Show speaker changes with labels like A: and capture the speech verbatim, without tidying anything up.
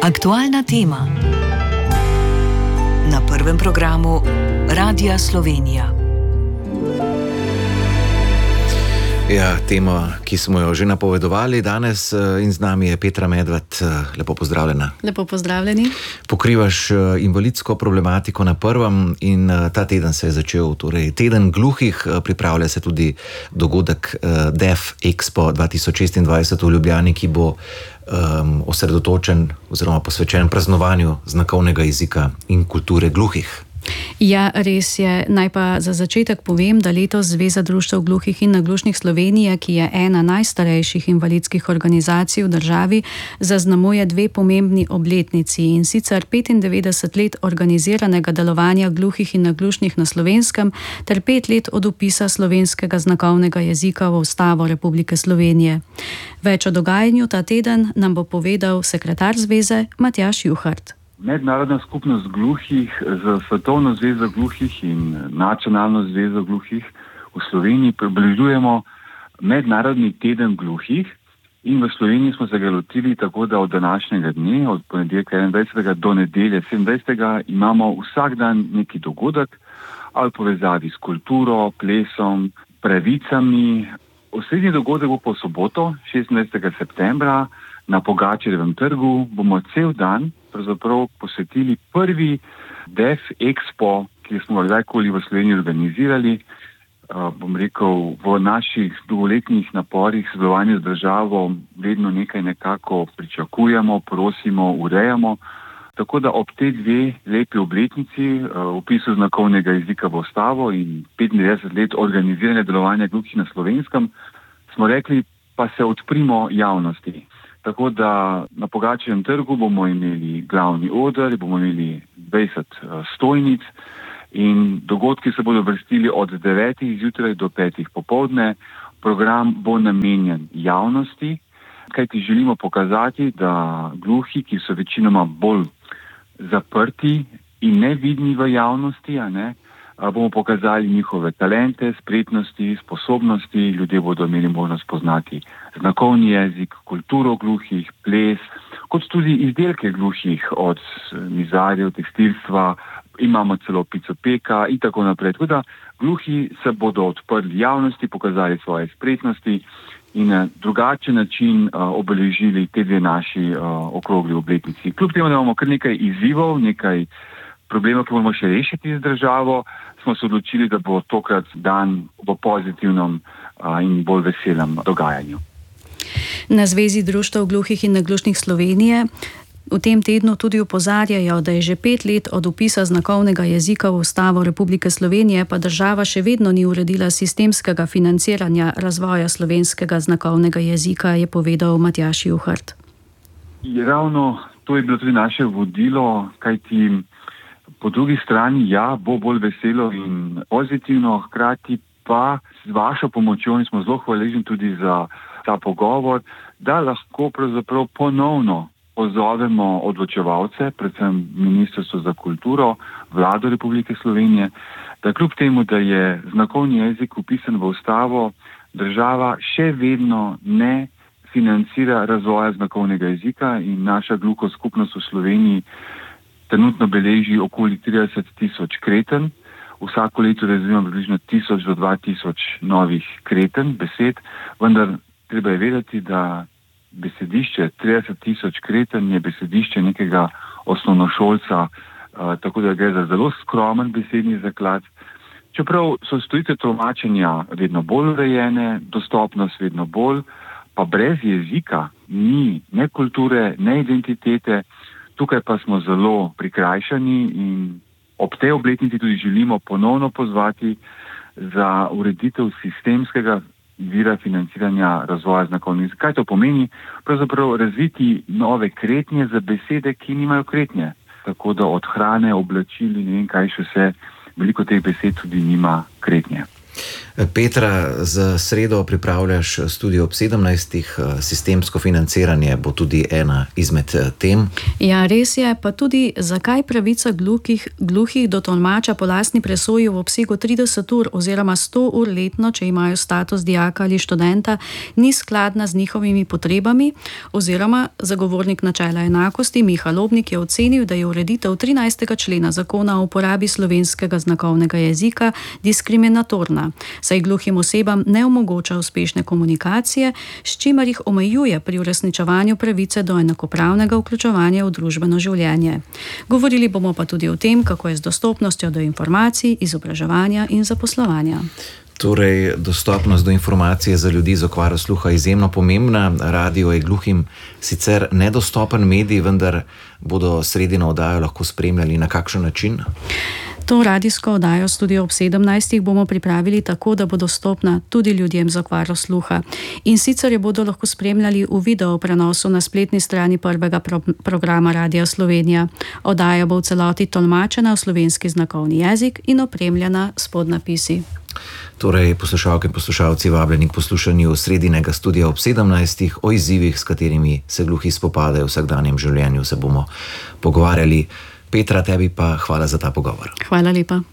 A: Aktualna tema na prvem programu Radia Slovenija.
B: Ja, tema, ki smo jo že napovedovali danes, in z nami je Petra Medved. Lepo pozdravljena.
C: Lepo pozdravljeni.
B: Pokrivaš invalidsko problematiko na prvem in ta teden se je začel, torej teden gluhih, pripravlja se tudi dogodek Deaf Expo dva tisoč šestindvajset v Ljubljani, ki bo um, osredotočen oziroma posvečen praznovanju znakovnega jezika in kulture gluhih.
C: Ja, res je. Naj pa za začetek povem, da letos Zveza društev gluhih in naglušnih Slovenije, ki je ena najstarejših invalidskih organizacij v državi, zaznamuje dve pomembni obletnici, in sicer petindevetdeset let organiziranega delovanja gluhih in naglušnih na Slovenskem ter pet let od vpisa slovenskega znakovnega jezika v Ustavo Republike Slovenije. Več o dogajanju ta teden nam bo povedal sekretar zveze Matjaž Juhart.
D: Mednarodna skupnost gluhih z Svetovno zvezo gluhih in Nacionalno zvezo gluhih v Sloveniji približujemo Mednarodni teden gluhih, in v Sloveniji smo se ga lotili tako, da od današnjega dne, od ponedeljka enaindvajsetega do nedelje sedemindvajsetega imamo vsak dan neki dogodek ali povezavi s kulturo, plesom, pravicami. Osrednji dogodek bo po soboto, šestindvajsetega septembra, na Pogačarjevem trgu. Bomo cel dan pravzaprav posvetili prvi Deaf Expo, ki smo ga kdajkoli v Sloveniji organizirali. Uh, bom rekel, v naših dolgoletnih naporih sodelovanja z državo vedno nekaj nekako pričakujemo, prosimo, urejamo. Tako da ob te dve lepi obletnici, uh, vpisu znakovnega jezika v Ustavo in petindevetdeset let organiziranja delovanja gluhih na Slovenskem, smo rekli, pa se odprimo javnosti. Tako da na Pogačarjevem trgu bomo imeli glavni oder, bomo imeli dvajset uh, stojnic in dogodki se bodo vrstili od devetih zjutraj do petih popoldne. Program bo namenjen javnosti, kajti želimo pokazati, da gluhi, ki so večinoma bolj zaprti in nevidni v javnosti, a ne, bomo pokazali njihove talente, spretnosti, sposobnosti. Ljudje bodo imeli možnost poznati znakovni jezik, kulturo gluhih, ples, kot tudi izdelke gluhih, od mizarjev, tekstilstva, imamo celo picopeka in tako naprej. Tako da gluhi se bodo odprli javnosti, pokazali svoje spretnosti in na drugačen način uh, obeležili te dve naši uh, okrogli obletnici. Kljub temu, da imamo kar nekaj izzivov, nekaj problemov, ki moramo še rešiti z državo, smo se odločili, da bo tokrat dan v pozitivnem uh, in bolj veselem dogajanju.
C: Na Zvezi društev gluhih in naglušnih Slovenije v tem tednu tudi opozarjajo, da je že pet let od vpisa znakovnega jezika v Ustavo Republike Slovenije, pa država še vedno ni uredila sistemskega financiranja razvoja slovenskega znakovnega jezika, je povedal Matjaž Juhart.
D: Ravno to je bilo tudi naše vodilo, kajti po drugi strani, ja, bo bolj veselo in pozitivno, hkrati pa z vašo pomočjo, in smo zelo hvaležni tudi za ta pogovor, da lahko pravzaprav ponovno pozovemo odločevalce, predvsem Ministrstvo za kulturo, Vlado Republike Slovenije, da kljub temu, da je znakovni jezik vpisan v Ustavo, država še vedno ne financira razvoja znakovnega jezika in naša gluho skupnost v Sloveniji trenutno beleži okoli trideset tisoč kreten. Vsako leto razvijamo približno tisoč do dva tisoč novih kreten, besed, vendar treba je vedeti, da besedišče, trideset tisoč kreten je besedišče nekega osnovnošolca, uh, tako da gre za zelo skromen besedni zaklad. Čeprav so storitve tolmačenja vedno bolj urejene, dostopnost vedno bolj, pa brez jezika ni ne kulture, ne identitete. Tukaj pa smo zelo prikrajšani in ob tej obletnici tudi želimo ponovno pozvati za ureditev sistemskega vira financiranja razvoja znakovnih jezikov. Kaj to pomeni? Pravzaprav razviti nove kretnje za besede, ki nimajo kretnje. Tako da od hrane, oblačil in ne vem kaj še vse, veliko teh besed tudi nima kretnje.
B: Petra, za sredo pripravljaš Studio ob sedemnajstih, sistemsko financiranje bo tudi ena izmed tem.
C: Ja, res je, pa tudi zakaj pravica gluhih, gluhih do tolmača po lastni presoji v obsegu trideset ur oziroma sto ur letno, če imajo status dijaka ali študenta, ni skladna z njihovimi potrebami, oziroma zagovornik načela enakosti Miha Lobnik je ocenil, da je ureditev trinajstega člena zakona o uporabi slovenskega znakovnega jezika diskriminatorna, saj gluhim osebam ne omogoča uspešne komunikacije, s čimer jih omejuje pri uresničevanju pravice do enakopravnega vključevanja v družbeno življenje. Govorili bomo pa tudi o tem, kako je z dostopnostjo do informacij, izobraževanja in zaposlovanja.
B: Torej, dostopnost do informacije za ljudi z okvaro sluha je izjemno pomembna. Radio je gluhim sicer nedostopen medij, vendar bodo sredino oddajo lahko spremljali na kakšen način?
C: To radijsko oddajo Studio ob sedemnajstih bomo pripravili tako, da bo dostopna tudi ljudem z okvaro sluha. In sicer jo bodo lahko spremljali v video prenosu na spletni strani prvega pro programa Radia Slovenija. Oddaja bo v celoti tolmačena v slovenski znakovni jezik in opremljena s podnapisi.
B: Torej, poslušalke in poslušalci, vabljeni k poslušanju sredinega Studia ob sedemnajstih. O izzivih, s katerimi se gluhi spopadajo v vsakdanjem življenju, se bomo pogovarjali. Petra, tebi pa hvala za ta pogovor.
C: Hvala lepa.